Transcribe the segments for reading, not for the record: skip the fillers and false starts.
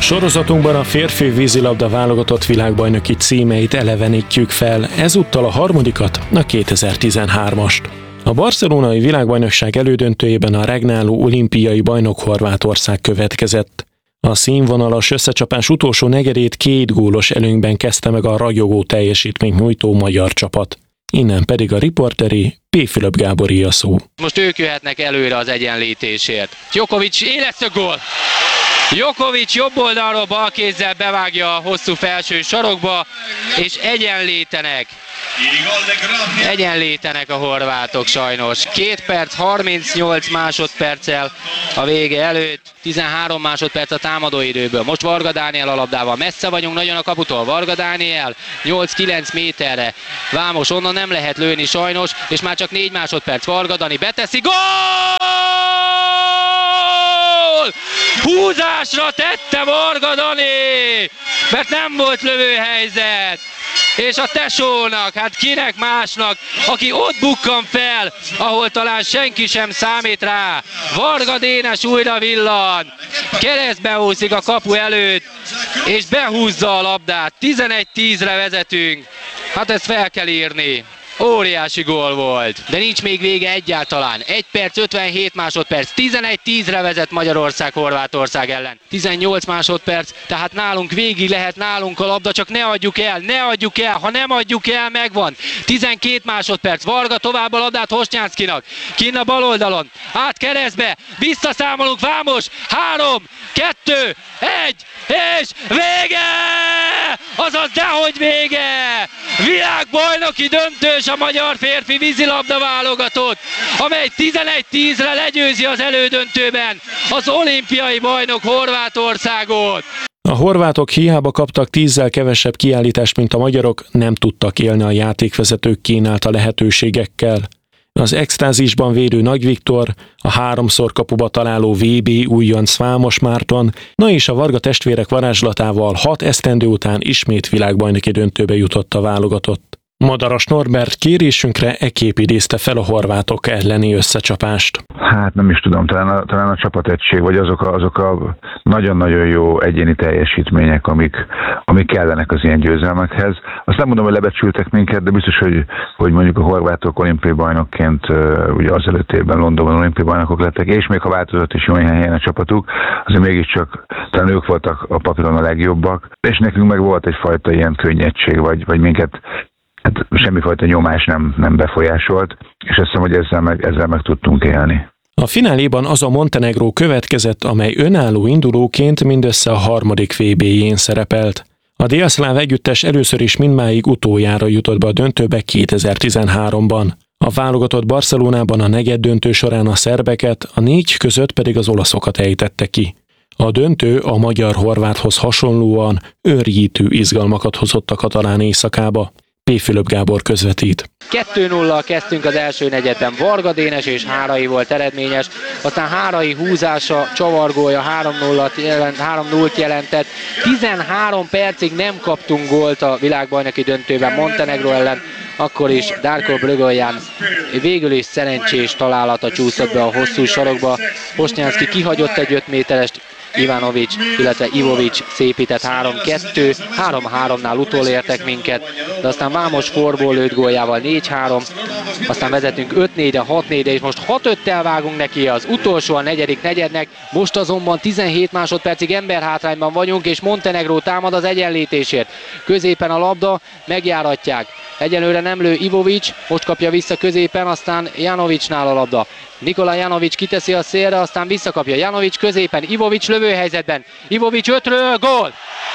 Sorozatunkban a férfi vízilabda válogatott világbajnoki címeit elevenítjük fel, ezúttal a harmadikat, a 2013-ast. A barcelonai világbajnokság elődöntőjében a regnáló olimpiai bajnok Horvátország következett. A színvonalas összecsapás utolsó negyedét 2 gólos előnyben kezdte meg a ragyogó teljesítményt nyújtó magyar csapat. Innen pedig a riporteri P. Fülöp Gábori a szó. Most ők jöhetnek előre az egyenlítésért. Djokovic élesztő gól! Djokovic jobb oldalról balkézzel bevágja a hosszú felső sarokba, és egyenlítenek a horvátok sajnos. 2 perc 38 másodperccel a vége előtt, 13 másodperc a támadóidőből. Most Varga Dániel a labdával. Messze vagyunk nagyon a kaputól. Varga Dániel 8-9 méterre. Vámos, onnan nem lehet lőni sajnos, és már csak 4 másodperc. Varga Dani beteszi. Gól! Húzásra tette Varga Dani, mert nem volt lövőhelyzet. És a tesónak, hát kinek másnak, aki ott bukkan fel, ahol talán senki sem számít rá. Varga Dénes újra villan, keresztbe úszik a kapu előtt, és behúzza a labdát. 11-10-re vezetünk, hát ezt fel kell írni. Óriási gól volt, de nincs még vége egyáltalán. 1 perc 57 másodperc, 11-10-re vezet Magyarország Horvátország ellen. 18 másodperc, tehát nálunk végig lehet nálunk a labda, csak ne adjuk el, ha nem adjuk el, megvan. 12 másodperc, Varga tovább a labdát Hosnyánszkinak, kinn a bal oldalon, át keresztbe, visszaszámolunk, Vámos, 3, 2, 1, és vége! Azaz dehogy vége! Világbajnoki döntős a magyar férfi vízilabda válogatott, amely 11-10-re legyőzi az elődöntőben az olimpiai bajnok Horvátországot. A horvátok hiába kaptak 10-zel kevesebb kiállítást, mint a magyarok, nem tudtak élni a játékvezetők kínálta lehetőségekkel. Az extázisban védő Nagy Viktor, a 3-szor kapuba találó VB újonc Vámos Márton, na és a Varga testvérek varázslatával 6 esztendő után ismét világbajnoki döntőbe jutott a válogatott. Madaras Norbert kérésünkre ekképp idézte fel a horvátok elleni összecsapást. Hát nem is tudom, talán a csapategység, vagy azok a nagyon-nagyon jó egyéni teljesítmények, amik kellenek az ilyen győzelmekhez. Azt nem mondom, hogy lebecsültek minket, de biztos, hogy mondjuk a horvátok olimpiai bajnokként ugye az előtt évben Londonban olimpiai bajnokok lettek, és még ha változott is jó néhány helyen a csapatuk, azért mégiscsak talán ők voltak a papíron a legjobbak, és nekünk meg volt egyfajta ilyen könnyedség, vagy minket semmifajta nyomás nem befolyásolt, és azt hiszem, hogy ezzel meg tudtunk élni. A fináléban az a Montenegró következett, amely önálló indulóként mindössze a 3. VB-jén szerepelt. A délszláv együttes először is mindmáig utoljára jutott be a döntőbe 2013-ban. A válogatott Barcelonában a negyeddöntő során a szerbeket, a 4 között pedig az olaszokat ejtette ki. A döntő a magyar-horváthoz hasonlóan őrjítő izgalmakat hozott a katalán éjszakába. P. Fülöp Gábor közvetít. 2-0-al kezdtünk az első negyedben, Varga Dénes és Hárai volt eredményes, aztán Hárai húzása, csavargója 3-0-t jelentett. 13 percig nem kaptunk gólt a világbajnoki döntőben Montenegró ellen, akkor is Darko Brögölján végül is szerencsés találata csúszott be a hosszú sarokba. Hosnyánszki kihagyott egy 5 méterest, Ivanovics, illetve Ivovics szépített 3-2, 3-3-nál utolértek minket, de aztán Vámos forból lőtt góljával 4-3, aztán vezetünk 5-4-re, 6-4-re, és most 6-5-tel vágunk neki az utolsó a negyedik negyednek, most azonban 17 másodpercig emberhátrányban vagyunk, és Montenegró támad az egyenlítésért. Középen a labda, megjáratják. Egyelőre nem lő Ivovics, most kapja vissza középen, aztán Janovicsnál a labda. Nikola Janovics kiteszi a szélre, aztán visszakapja Janovics középen, Ivovics lövőhelyzetben. Ivovics 5-ről, gól!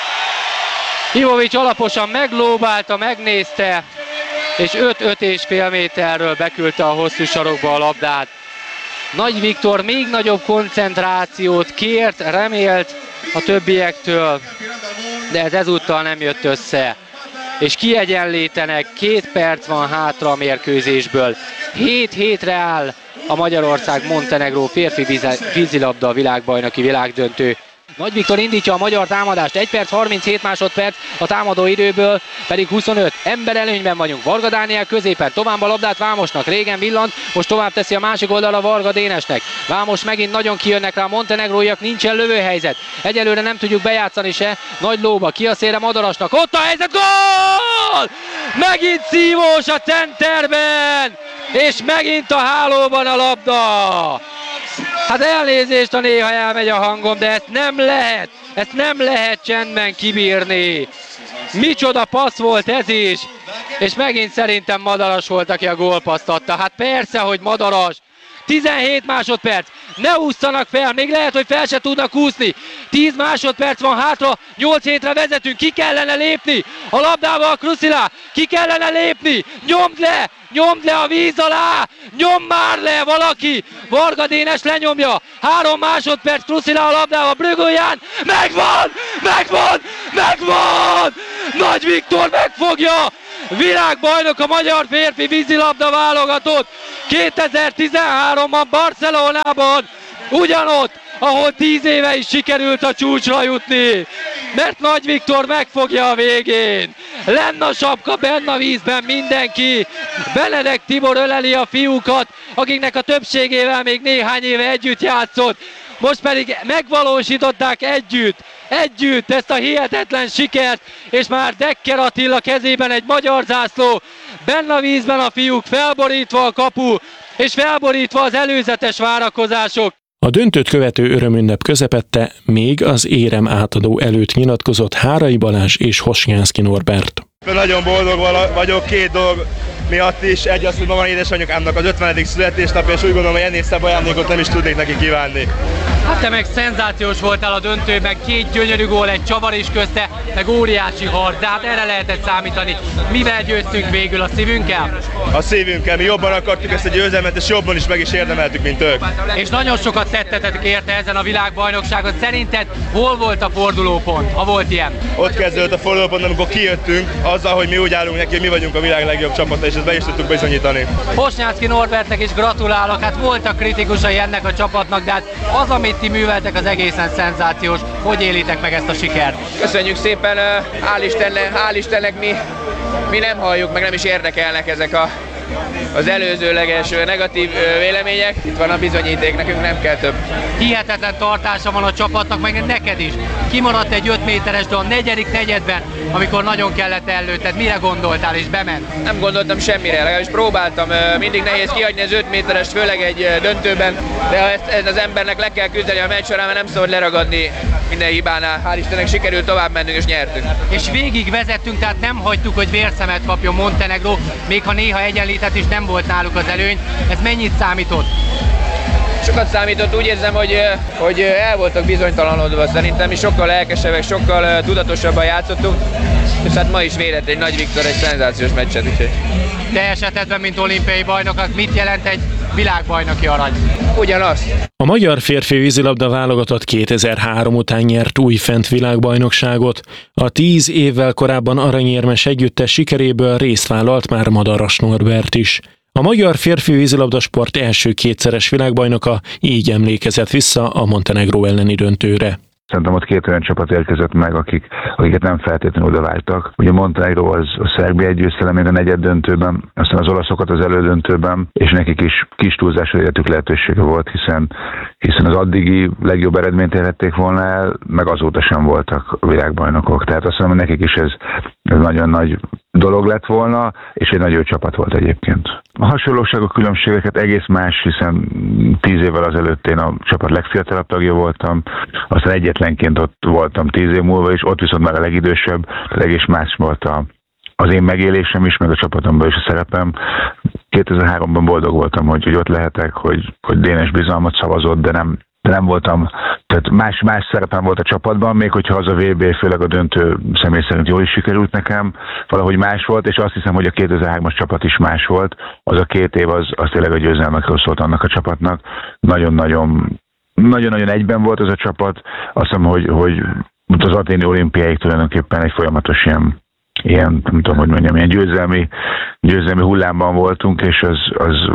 Ivovics alaposan meglóbálta, megnézte, és 5-5,5 méterről beküldte a hosszú sarokba a labdát. Nagy Viktor még nagyobb koncentrációt kért, remélt a többiektől, de ez ezúttal nem jött össze. És kiegyenlítenek, 2 perc van hátra a mérkőzésből. 7-7-re áll a Magyarország-Montenegró férfi vízilabda világbajnoki világdöntő. Nagy Viktor indítja a magyar támadást, 1 perc 37 másodperc a támadó időből, pedig 25. Ember előnyben vagyunk. Varga Dániel középen, tovább a labdát Vámosnak, régen villant, most tovább teszi a másik oldalra Varga Dénesnek. Vámos megint nagyon kijönnek rá a montenegróiak, nincsen lövőhelyzet. Egyelőre nem tudjuk bejátszani se. Nagy lóba, ki a szélre Madarasnak, ott a helyzet, gól! Megint szívós a centerben, és megint a hálóban a labda. Hát elnézést, ha néha elmegy a hangom, de ezt nem lehet csendben kibírni. Micsoda passz volt ez is, és megint szerintem Madaras volt, aki a gólpasszt adta. Hát persze, hogy Madaras. 17 másodperc, ne ússzanak fel, még lehet, hogy fel se tudnak úszni. 10 másodperc van hátra, 8 hétre vezetünk, ki kellene lépni a labdával, Kruszila, ki kellene lépni, nyomd le a víz alá, nyom már le valaki, Varga Dénes lenyomja, 3 másodperc, Kruszila a labdával, Brügölján, megvan! Nagy Viktor megfogja, világbajnok a magyar férfi vízilabda válogatott 2013-ban Barcelonában, ugyanott, ahol 10 éve is sikerült a csúcsra jutni, mert Nagy Viktor megfogja a végén. Lenn a sapka, benn a vízben mindenki, Benedek Tibor öleli a fiúkat, akiknek a többségével még néhány éve együtt játszott, most pedig megvalósították együtt ezt a hihetetlen sikert, és már Dekker Attila kezében egy magyar zászló, benne a vízben a fiúk, felborítva a kapu, és felborítva az előzetes várakozások. A döntőt követő örömünnep közepette még az érem átadó előtt nyilatkozott Hárai Balázs és Hosnyánszky Norbert. Nagyon boldog vagyok 2 dolog miatt is. Egy az, hogy ma van édesanyukámnak az 50. születésnapja, és úgy gondolom, hogy ennél szebb ajándékot nem is tudnék neki kívánni. Hát te meg szenzációs voltál a döntőben, 2 gyönyörű gól, egy csavar is közte, meg óriási harc, de hát erre lehetett számítani. Mivel győztünk végül, a szívünkkel? A szívünkkel, mi jobban akartuk ezt a győzelmet, és jobban is meg is érdemeltük, mint ők. És nagyon sokat tettetek érte ezen a világbajnokságon. Szerinted hol volt a fordulópont, ha volt ilyen? Ott kezdődött a fordulópont, amikor kijöttünk, azzal, hogy mi úgy állunk neki, hogy mi vagyunk a világ legjobb csapata, és ezt be is tudtuk bizonyítani. Hosnyánszky Norbertnek is gratulálok, hát voltak kritikusai ennek a csapatnak, de hát az, amit ti műveltek, az egészen szenzációs. Hogy élitek meg ezt a sikert? Köszönjük szépen, hál' Istennek mi nem halljuk, meg nem is érdekelnek ezek az előzőleges negatív vélemények. Itt van a bizonyíték, nekünk nem kell több. Hihetetlen tartása van a csapatnak, meg neked is. Kimaradt egy 5 méteres, de a 4. negyedben, amikor nagyon kellett előtted, mire gondoltál és bement? Nem gondoltam semmire, legalábbis próbáltam. Mindig nehéz kihagyni az 5 méteres, főleg egy döntőben, de ezt az embernek le kell küzdeni a meccs során, mert nem szabad leragadni minden hibánál. Hál' Istennek sikerült tovább mennünk és nyertünk. És végig vezettünk, tehát nem hagytuk, hogy vérszemet kapjon Montenegró, még ha néha egyenlített is nem volt náluk az előny. Ez mennyit számított? Sokat számított, úgy érzem, hogy el voltak bizonytalanodva. Szerintem mi sokkal lelkesebbek, sokkal tudatosabban játszottunk, és hát ma is védett egy Nagy Viktor egy szenzációs meccset. Úgyhogy. Te esetedben, mint olimpiai bajnoknak, mit jelent egy világbajnoki arany? Ugyanaz. A magyar férfi vízilabda válogatott 2003 után nyert újfent világbajnokságot. A 10 évvel korábban aranyérmes együttes sikeréből részt vállalt már Madaras Norbert is. A magyar férfi vízilabdasport első 2-szeres világbajnoka így emlékezett vissza a Montenegró elleni döntőre. Szerintem ott 2 olyan csapat érkezett meg, akiket nem feltétlenül odaváltak. Ugye Montenegró az a Szerbia egy győzelem a negyed döntőben, aztán az olaszokat az elődöntőben, és nekik is kis túlzásra életük lehetősége volt, hiszen az addigi legjobb eredményt érhették volna el, meg azóta sem voltak világbajnokok. Tehát azt mondom, hogy nekik is ez nagyon nagy dolog lett volna, és egy nagyon jó csapat volt egyébként. A hasonlóságok, különbségeket egész más, hiszen 10 évvel azelőtt én a csapat legfiatalabb tagja voltam, aztán egyetlenként ott voltam 10 év múlva, és ott viszont már a legidősebb, tehát egész más volt az én megélésem is, meg a csapatomban is a szerepem. 2003-ban boldog voltam, hogy ott lehetek, hogy Dénes bizalmat szavazott, de nem voltam, tehát más szerepem volt a csapatban, még hogyha az a VB, főleg a döntő személy szerint jól is sikerült nekem, valahogy más volt, és azt hiszem, hogy a 2003-as csapat is más volt. Az a 2 év az tényleg a győzelmekről szólt annak a csapatnak. Nagyon-nagyon egyben volt az a csapat. Azt hiszem, hogy az athéni olimpiáig tulajdonképpen egy folyamatos ilyen nem tudom, hogy mondjam, ilyen győzelmi hullámban voltunk, és az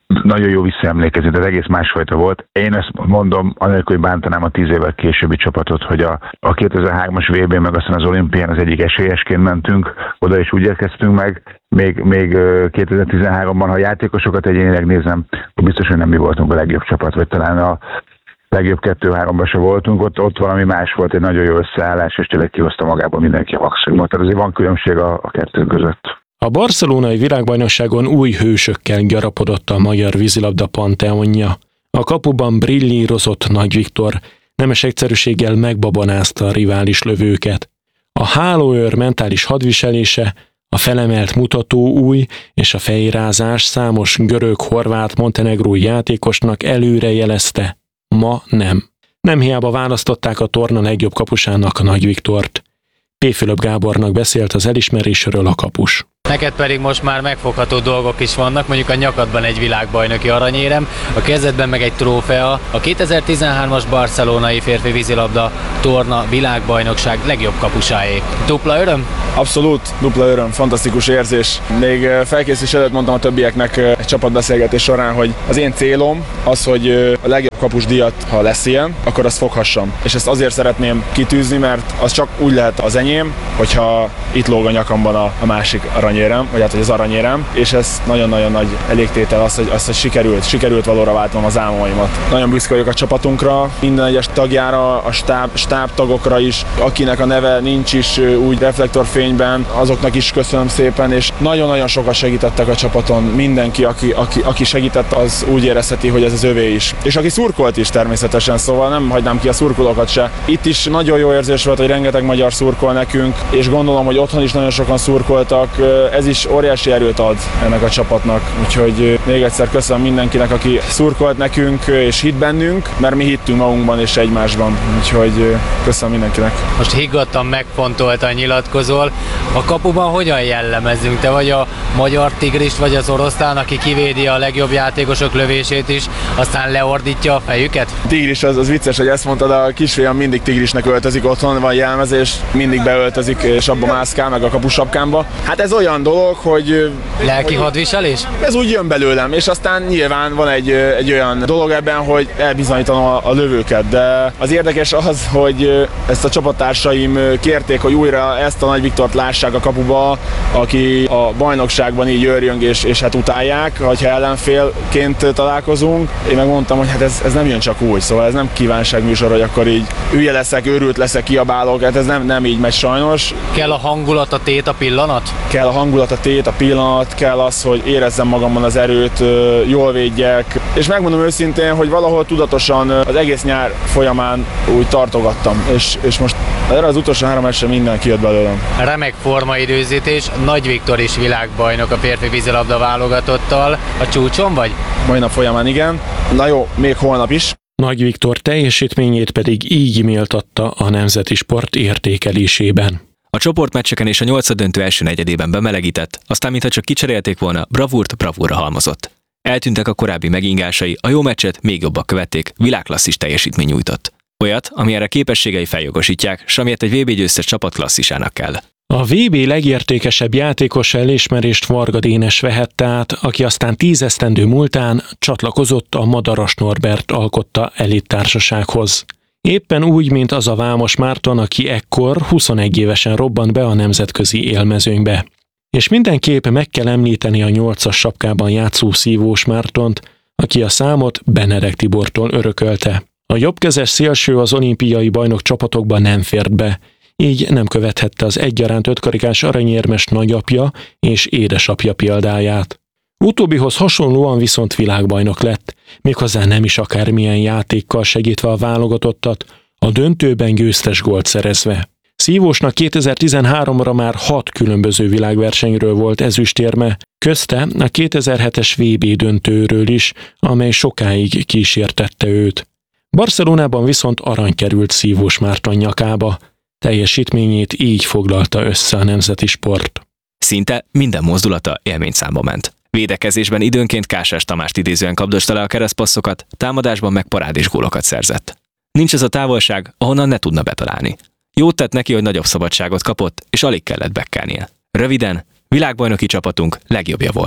nagyon jó visszaemlékezni, de egész másfajta volt. Én ezt mondom, anélkül, hogy bántanám a 10 évvel későbbi csapatot, hogy a 2003-as VB-n meg aztán az olimpián az egyik esélyesként mentünk, oda is úgy érkeztünk meg, még 2013-ban, ha játékosokat egyénileg nézem, akkor biztos, hogy nem mi voltunk a legjobb csapat, vagy talán a legjobb 2-3-ban se voltunk, ott valami más volt, egy nagyon jó összeállás, és tényleg kihozta magából mindenki a maximumot. Tehát azért van különbség a kettő között. A barcelonai világbajnokságon új hősökkel gyarapodott a magyar vízilabda panteonja. A kapuban brillírozott Nagy Viktor, nemes egyszerűséggel megbabonázta a rivális lövőket. A hálóőr mentális hadviselése, a felemelt mutatóúj és a fejrázás számos görög, horvát, montenegrói játékosnak előre jelezte, ma nem. Nem hiába választották a torna legjobb kapusának Nagy Viktort. P. Fülöp Gábornak beszélt az elismerésről a kapus. Neked pedig most már megfogható dolgok is vannak, mondjuk a nyakadban egy világbajnoki aranyérem, a kezedben meg egy trófea, a 2013-as barcelonai férfi vízilabda torna világbajnokság legjobb kapusáé. Dupla öröm? Abszolút, dupla öröm, fantasztikus érzés. Még felkészülés előtt mondtam a többieknek egy csapatbeszélgetés során, hogy az én célom az, hogy a legjobb kapusdíjat, ha lesz ilyen, akkor azt foghassam. És ezt azért szeretném kitűzni, mert az csak úgy lehet az enyém, hogyha itt lóg a nyakamban a másik aranyérem, vagy hát hogy az aranyérem, és ez nagyon-nagyon nagy elégtétel az, hogy sikerült valóra váltnom az álmaimat. Nagyon büszke vagyok a csapatunkra, minden egyes tagjára, a stábtagokra is, akinek a neve nincs is úgy reflektorfényben, azoknak is köszönöm szépen, és nagyon-nagyon sokat segítettek a csapaton. Mindenki, aki segített, az úgy érezheti, hogy ez az övé is. És aki szurkolt is természetesen, szóval nem hagynám ki a szurkolókat se. Itt is nagyon jó érzés volt, hogy rengeteg magyar szurkol nekünk, és gondolom, hogy otthon is nagyon sokan szurkoltak. Ez is óriási erőt ad ennek a csapatnak, úgyhogy még egyszer köszönöm mindenkinek, aki szurkolt nekünk és hitt bennünk, mert mi hittünk magunkban és egymásban, úgyhogy köszönöm mindenkinek. Most higgadtan megfontoltan nyilatkozol. A kapuban hogyan jellemezzünk? Te vagy a magyar tigris, vagy az oroszlán, aki kivédi a legjobb játékosok lövését is, aztán leordítja a fejüket? Tigris, az vicces, hogy ezt mondtad, a kisfiam mindig tigrisnek öltözik, otthon van jelmezés, mindig beöltözik, és abba mászkál, meg a kapusapkámba. Hát ez olyan dolog, hogy... Lelki hadviselés? Ez úgy jön belőlem, és aztán nyilván van egy olyan dolog ebben, hogy elbizonyítanom a lövőket, de az érdekes az, hogy ezt a csapattársaim kérték, hogy újra ezt a Nagy Viktort lássák a kapuba, aki a bajnokságban így őrjöng, és hát utálják, hogyha ellenfélként találkozunk. Én megmondtam, hogy hát ez nem jön csak úgy, szóval ez nem kívánságműsor, hogy akkor így hülye leszek, őrült leszek, kiabálok, hát ez nem így megy sajnos. Kell a hangulat, a tét, a pillanat? Kell a hangulat, a tét, a pillanat, kell az, hogy érezzem magamban az erőt, jól védjek. És megmondom őszintén, hogy valahol tudatosan az egész nyár folyamán úgy tartogattam, és most erre az utolsó 3 meccsen minden kijött belőlem. Remek formaidőzítés, Nagy Viktor is világbajnok a férfi vízilabda válogatottal. A csúcson vagy? Mai nap folyamán igen. Na jó, még holnap is. Nagy Viktor teljesítményét pedig így méltatta a Nemzeti Sport értékelésében. A csoportmeccseken és a 8-döntő első negyedében bemelegített, aztán mintha csak kicserélték volna, bravúrt bravúrra halmozott. Eltűntek a korábbi megingásai, a jó meccset még jobbak követték, világklasszis teljesítmény nyújtott. Olyat, amire képességei feljogosítják, s amiért egy VB győztes csapat klasszisának kell. A VB legértékesebb játékosa elismerést Varga Dénes vehette át, aki aztán 10 esztendő múltán csatlakozott a Madaras Norbert alkotta elittársasághoz. Éppen úgy, mint az a Vámos Márton, aki ekkor 21 évesen robbant be a nemzetközi élmezőnybe. És mindenképp meg kell említeni a 8-as sapkában játszó Szívós Mártont, aki a számot Benedek Tibortól örökölte. A jobbkezes szélső az olimpiai bajnok csapatokba nem fért be, így nem követhette az egyaránt 5 karikás aranyérmes nagyapja és édesapja példáját. Utóbbihoz hasonlóan viszont világbajnok lett, méghozzá nem is akármilyen játékkal segítve a válogatottat, a döntőben győztes gólt szerezve. Szívósnak 2013-ra már 6 különböző világversenyről volt ezüstérme, közte a 2007-es VB döntőről is, amely sokáig kísértette őt. Barcelonában viszont arany került Szívós Márton nyakába. Teljesítményét így foglalta össze a Nemzeti Sport. Szinte minden mozdulata élményszámba ment. Védekezésben időnként Kásás Tamást idézően kapdosta le a keresztpasszokat, támadásban meg parádés gólokat szerzett. Nincs ez a távolság, ahonnan ne tudna betalálni. Jót tett neki, hogy nagyobb szabadságot kapott, és alig kellett bekkelnie. Röviden, világbajnoki csapatunk legjobbja volt.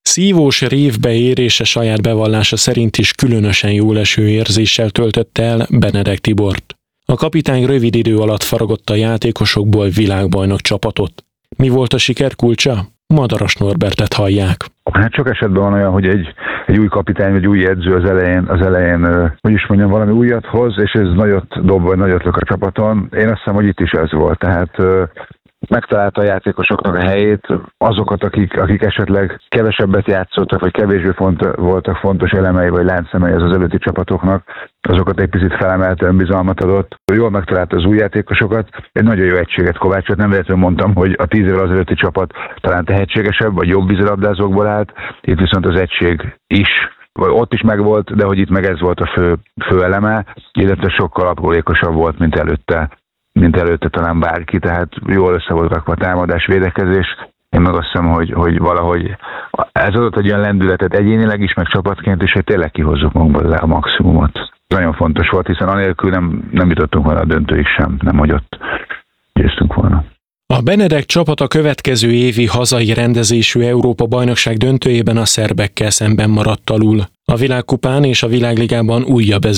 Szívós révbe érése saját bevallása szerint is különösen jól eső érzéssel töltötte el Benedek Tibort. A kapitány rövid idő alatt faragott a játékosokból világbajnok csapatot. Mi volt a siker kulcsa? Madaras Norbertet hallják. Hát sok esetben van olyan, hogy egy új kapitány vagy új edző az elején hogy is mondjam, valami újat hoz, és ez nagyot dob, vagy nagyot lök a csapaton. Én azt hiszem, hogy itt is ez volt. Tehát megtalálta a játékosoknak a helyét, azokat, akik esetleg kevesebbet játszottak, vagy kevésbé voltak fontos elemei, vagy láncszemei az előtti csapatoknak, azokat egy picit felemelte, önbizalmat adott. Jól megtalálta az új játékosokat, egy nagyon jó egységet kovácsolt. Nem véletlenül mondtam, hogy a 10 évvel azelőtti csapat talán tehetségesebb, vagy jobb vízilabdázókból állt, itt viszont az egység is, vagy ott is megvolt, de hogy itt meg ez volt a fő eleme, illetve sokkal aprólékosabb volt, mint előtte talán bárki, tehát jól össze volt rakva a támadás, védekezés. Én meg azt hiszem, hogy valahogy ez adott egy olyan lendületet egyénileg is, meg csapatként is, hogy tényleg kihozzuk magunkból a maximumot. Nagyon fontos volt, hiszen anélkül nem jutottunk volna a döntőig sem, nem hogy ott győztünk volna. A Benedek csapat a következő évi hazai rendezésű Európa-bajnokság döntőjében a szerbekkel szemben maradt alul. A világkupán és a világligában újabb